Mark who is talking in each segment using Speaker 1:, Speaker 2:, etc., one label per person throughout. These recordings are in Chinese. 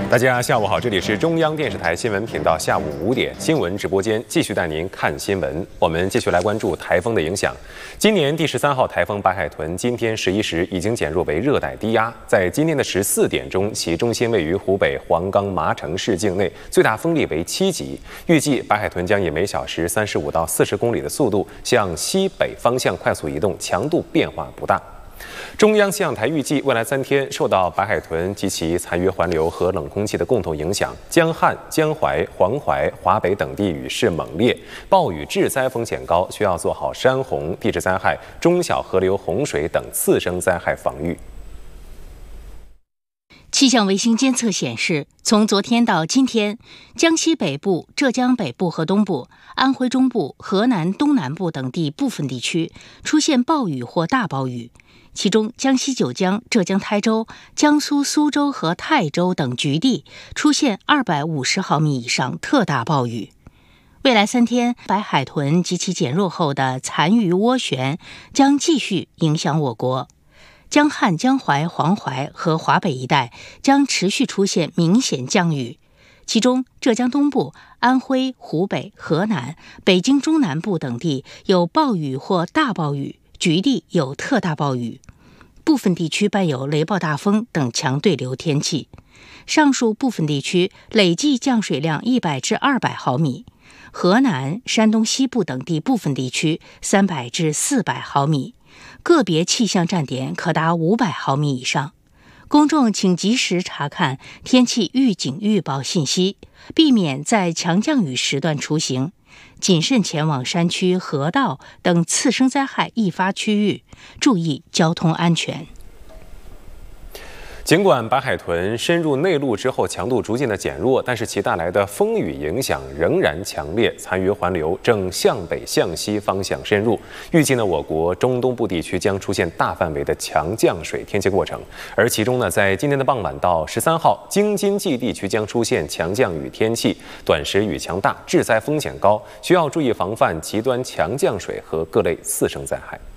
Speaker 1: 大家下午好，这里是中央电视台新闻频道下午5点新闻直播间，继续带您看新闻。我们继续来关注台风的影响。今年第13号台风白海豚今天11时已经减弱为热带低压，在今天的14点钟，其中心位于湖北黄冈麻城市境内，最大风力为7级。预计白海豚将以每小时35到40公里的速度向西北方向快速移动，强度变化不大。中央气象台预计，未来3天受到白海豚及其残余环流和冷空气的共同影响，江汉、江淮、黄淮、华北等地雨势猛烈，暴雨致灾风险高，需要做好山洪、地质灾害、中小河流洪水等次生灾害防御。
Speaker 2: 气象卫星监测显示，从昨天到今天，江西北部、浙江北部和东部、安徽中部、河南东南部等地部分地区出现暴雨或大暴雨。其中，江西九江、浙江台州、江苏苏州和泰州等局地出现250毫米以上特大暴雨。未来3天，白海豚及其减弱后的残余涡旋将继续影响我国。江汉、江淮、黄淮和华北一带将持续出现明显降雨，其中浙江东部、安徽、湖北、河南、北京中南部等地有暴雨或大暴雨，局地有特大暴雨，部分地区伴有雷暴大风等强对流天气。上述部分地区累计降水量100至200毫米，河南、山东西部等地部分地区300至400毫米，个别气象站点可达500毫米以上。公众请及时查看天气预警预报信息，避免在强降雨时段出行，谨慎前往山区、河道等次生灾害易发区域，注意交通安全。
Speaker 1: 尽管白海豚深入内陆之后强度逐渐的减弱，但是其带来的风雨影响仍然强烈，残余环流正向北向西方向深入。预计呢，我国中东部地区将出现大范围的强降水天气过程，而其中呢，在今天的傍晚到13号，京津冀地区将出现强降雨天气，短时雨强大，致灾风险高，需要注意防范极端强降水和各类次生灾害。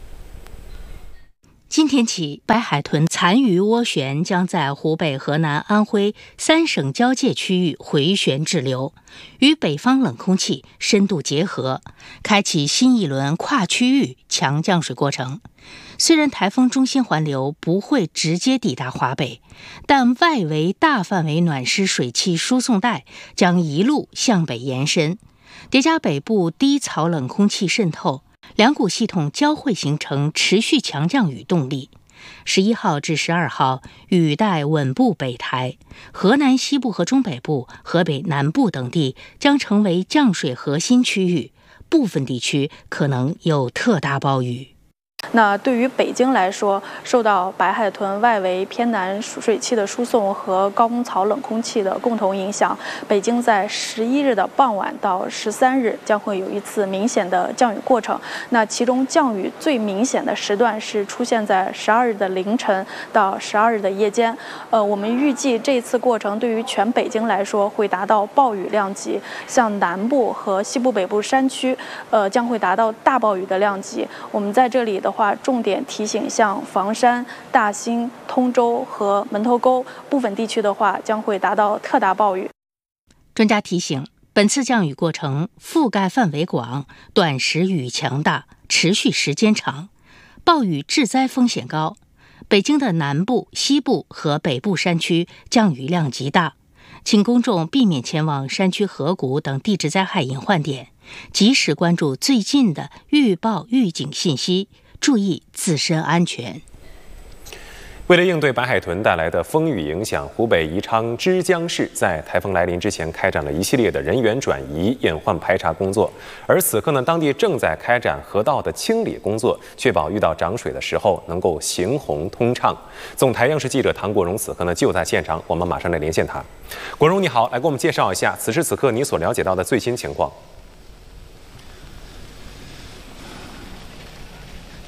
Speaker 2: 今天起，白海豚残余涡旋将在湖北、河南、安徽3省交界区域回旋滞留，与北方冷空气深度结合，开启新一轮跨区域强降水过程。虽然台风中心环流不会直接抵达华北，但外围大范围暖湿水汽输送带将一路向北延伸，叠加北部低槽冷空气渗透，两股系统交汇形成持续强降雨动力。11号至12号，雨带稳步北抬，河南西部和中北部、河北南部等地将成为降水核心区域，部分地区可能有特大暴雨。
Speaker 3: 那对于北京来说，受到白海豚外围偏南水汽的输送和高空槽冷空气的共同影响，北京在11日的傍晚到13日将会有一次明显的降雨过程。那其中降雨最明显的时段是出现在12日的凌晨到12日的夜间。我们预计这次过程对于全北京来说会达到暴雨量级，像南部和西部北部山区，将会达到大暴雨的量级。我们在这里的话，重点提醒像房山、大兴、通州和门头沟部分地区的话，将会达到特大暴雨。
Speaker 2: 专家提醒，本次降雨过程覆盖范围广，短时雨强大，持续时间长，暴雨致灾风险高。北京的南部、西部和北部山区降雨量极大，请公众避免前往山区河谷等地质灾害隐患点，及时关注最近的预报预警信息，注意自身安全。
Speaker 1: 为了应对白海豚带来的风雨影响，湖北宜昌枝江市在台风来临之前开展了一系列的人员转移、隐患排查工作。而此刻呢，当地正在开展河道的清理工作，确保遇到涨水的时候能够行洪通畅。总台央视记者唐国荣此刻呢就在现场，我们马上来连线他。国荣你好，来给我们介绍一下此时此刻你所了解到的最新情况。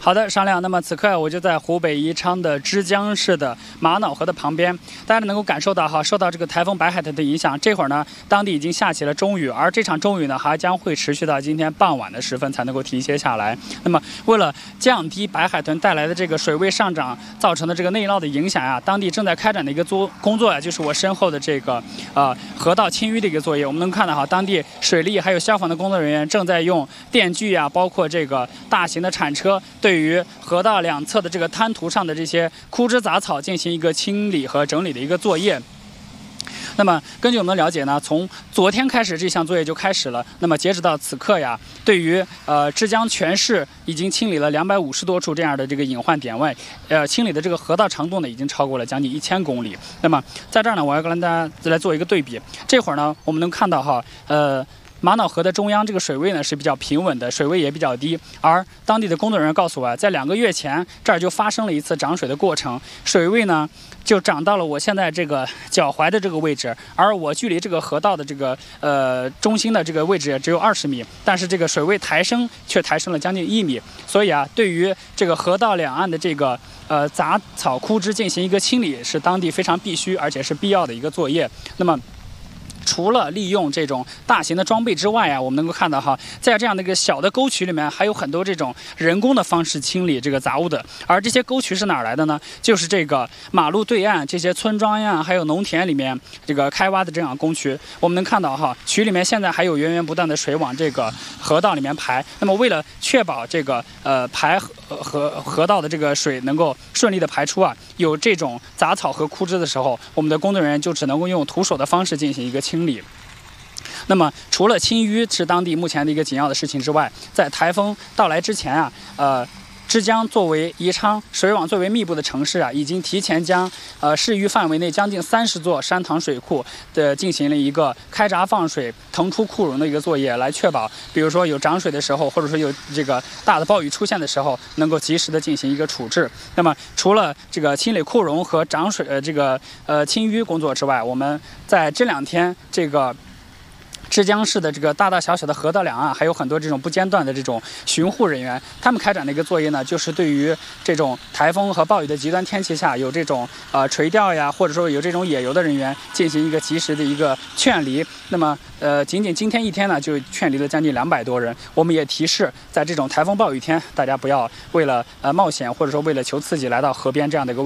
Speaker 4: 好的，商量。那么此刻我就在湖北宜昌的枝江市的玛瑙河的旁边，大家能够感受到受到这个台风白海豚的影响，这会儿呢，当地已经下起了中雨，而这场中雨呢，还将会持续到今天傍晚的时分才能够停歇下来。那么，为了降低白海豚带来的这个水位上涨造成的这个内涝的影响当地正在开展的一个工作就是我身后的这个河道清淤的一个作业。我们能看到当地水利还有消防的工作人员正在用电锯包括这个大型的铲车，对于河道两侧的这个滩涂上的这些枯枝杂草进行一个清理和整理的一个作业。那么根据我们的了解呢，从昨天开始这项作业就开始了。那么截止到此刻对于枝江全市已经清理了250多处这样的这个隐患点位，清理的这个河道长度呢已经超过了将近1000公里。那么在这儿呢，我要跟大家来做一个对比。这会儿呢，我们能看到玛瑙河的中央这个水位呢是比较平稳的，水位也比较低。而当地的工作人员告诉我，在2个月前这儿就发生了一次涨水的过程，水位呢就涨到了我现在这个脚踝的这个位置，而我距离这个河道的这个中心的这个位置只有20米，但是这个水位抬升却抬升了将近1米。所以对于这个河道两岸的这个杂草枯枝进行一个清理，是当地非常必须而且是必要的一个作业。那么除了利用这种大型的装备之外我们能够看到在这样的一个小的沟渠里面，还有很多这种人工的方式清理这个杂物的。而这些沟渠是哪儿来的呢？就是这个马路对岸这些村庄还有农田里面这个开挖的这样沟渠。我们能看到渠里面现在还有源源不断的水往这个河道里面排。那么为了确保这个排河道的这个水能够顺利的排出有这种杂草和枯枝的时候，我们的工作人员就只能够用徒手的方式进行一个清理。那么除了清淤是当地目前的一个紧要的事情之外，在台风到来之前枝江作为宜昌水网最为密布的城市已经提前将市域范围内将近30座山塘水库的进行了一个开闸放水、腾出库容的一个作业，来确保比如说有涨水的时候，或者说有这个大的暴雨出现的时候，能够及时的进行一个处置。那么除了这个清理库容和涨水清淤工作之外，我们在这2天这个枝江市的这个大大小小的河道两岸还有很多这种不间断的这种巡护人员，他们开展的一个作业呢，就是对于这种台风和暴雨的极端天气下有这种垂钓或者说有这种野游的人员进行一个及时的一个劝离。那么仅仅今天1天呢，就劝离了将近200多人。我们也提示，在这种台风暴雨天，大家不要为了冒险或者说为了求刺激来到河边这样的一个